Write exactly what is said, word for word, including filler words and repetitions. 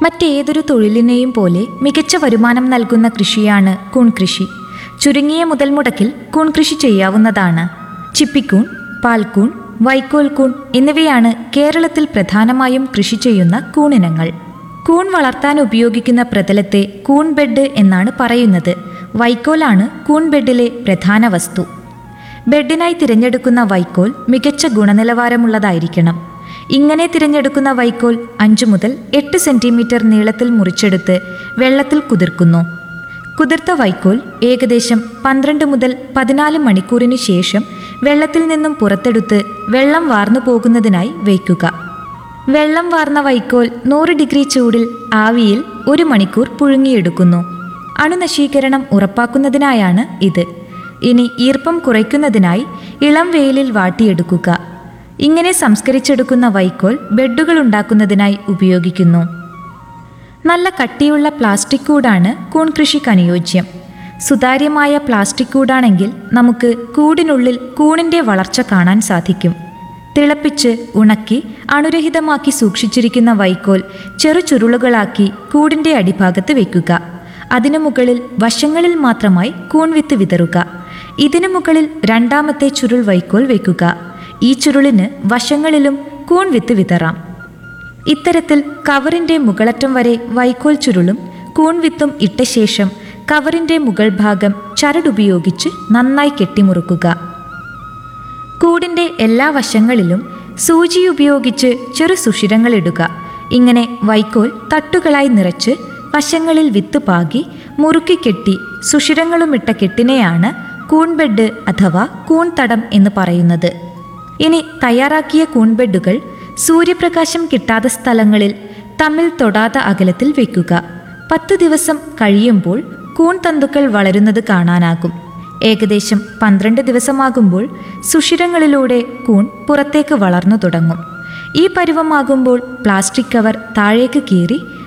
മറ്റേതൊരു തൊഴിലിനെയും പോലെ മികച്ച വരുമാനം നൽകുന്ന കൃഷിയാണ് കൂൺ കൃഷി. ചുരുങ്ങിയ മുതൽ മുടക്കിൽ കൂൺ കൃഷി ചെയ്യാവുന്നതാണ്. ചിപ്പിക്കൂൺ, പാൽക്കൂൺ, വൈക്കോൽ കൂൺ എന്നിവയാണ് കേരളത്തിൽ പ്രധാനമായും കൃഷി ചെയ്യുന്ന കൂണിനങ്ങൾ. കൂൺ വളർത്താൻ ഉപയോഗിക്കുന്ന പ്രതലത്തെ കൂൺ ബെഡ് എന്നാണ് പറയുന്നത്. വൈക്കോലാണ് കൂൺ ബെഡിലെ പ്രധാന വസ്തു. ബെഡിനായി തിരഞ്ഞെടുക്കുന്ന വൈക്കോൽ മികച്ച ഗുണനിലവാരമുള്ളതായിരിക്കണം. ഇങ്ങനെ തിരഞ്ഞെടുക്കുന്ന വൈക്കോൽ അഞ്ചു മുതൽ എട്ട് സെന്റിമീറ്റർ നീളത്തിൽ മുറിച്ചെടുത്ത് വെള്ളത്തിൽ കുതിർക്കുന്നു. കുതിർത്ത വൈക്കോൽ ഏകദേശം പന്ത്രണ്ട് മുതൽ പതിനാല് മണിക്കൂറിന് ശേഷം വെള്ളത്തിൽ നിന്നും പുറത്തെടുത്ത് വെള്ളം വാർന്നു പോകുന്നതിനായി വയ്ക്കുക. വെള്ളം വാർന്ന വൈക്കോൽ നൂറ് ഡിഗ്രി ചൂടിൽ ആവിയിൽ ഒരു മണിക്കൂർ പുഴുങ്ങിയെടുക്കുന്നു. അണുനശീകരണം ഉറപ്പാക്കുന്നതിനായാണ് ഇത്. ഇനി ഈർപ്പം കുറയ്ക്കുന്നതിനായി ഇളം വെയിലിൽ വാട്ടിയെടുക്കുക. ഇങ്ങനെ സംസ്കരിച്ചെടുക്കുന്ന വൈക്കോൽ ബെഡുകൾ ഉണ്ടാക്കുന്നതിനായി ഉപയോഗിക്കുന്നു. നല്ല കട്ടിയുള്ള പ്ലാസ്റ്റിക് കൂടാണ് കൂൺ കൃഷിക്ക് അനുയോജ്യം. സുതാര്യമായ പ്ലാസ്റ്റിക് കൂടാണെങ്കിൽ നമുക്ക് കൂടിനുള്ളിൽ കൂണിൻ്റെ വളർച്ച കാണാൻ സാധിക്കും. തിളപ്പിച്ച് ഉണക്കി അണുരഹിതമാക്കി സൂക്ഷിച്ചിരിക്കുന്ന വൈക്കോൽ ചെറു ചുരുളുകളാക്കി കൂടിൻ്റെ അടിഭാഗത്ത് വയ്ക്കുക. അതിനു മുകളിൽ വശങ്ങളിൽ മാത്രമായി കൂൺവിത്ത് വിതറുക. ഇതിനു മുകളിൽ രണ്ടാമത്തെ ചുരുൾ വൈക്കോൽ വയ്ക്കുക. ഈ ചുരുളിന് വശങ്ങളിലും കൂൺവിത്ത് വിതറാം. ഇത്തരത്തിൽ കവറിൻ്റെ മുകളറ്റം വരെ വൈക്കോൽ ചുരുളും കൂൺവിത്തും ഇട്ട ശേഷം കവറിൻ്റെ മുകൾ ഭാഗം ചരടുപയോഗിച്ച് നന്നായി കെട്ടിമുറുക്കുക. കൂടിൻ്റെ എല്ലാ വശങ്ങളിലും സൂചി ഉപയോഗിച്ച് ചെറു സുഷിരങ്ങളിടുക. ഇങ്ങനെ വൈക്കോൽ തട്ടുകളായി നിറച്ച് വശങ്ങളിൽ വിത്ത് പാകി മുറുക്കി കെട്ടി സുഷിരങ്ങളുമിട്ട കെട്ടിനെയാണ് കൂൺബെഡ് അഥവാ കൂൺതടം എന്ന് പറയുന്നത്. ഇനി തയ്യാറാക്കിയ കൂൺബെഡുകൾ സൂര്യപ്രകാശം കിട്ടാത്ത സ്ഥലങ്ങളിൽ തമ്മിൽ തൊടാത്ത അകലത്തിൽ വയ്ക്കുക. പത്ത് ദിവസം കഴിയുമ്പോൾ കൂൺ തന്തുക്കൾ വളരുന്നത് കാണാനാകും. ഏകദേശം പന്ത്രണ്ട് ദിവസമാകുമ്പോൾ സുഷിരങ്ങളിലൂടെ കൂൺ പുറത്തേക്ക് വളർന്നു തുടങ്ങും. ഈ പരുവമാകുമ്പോൾ പ്ലാസ്റ്റിക് കവർ താഴേക്ക് കീറി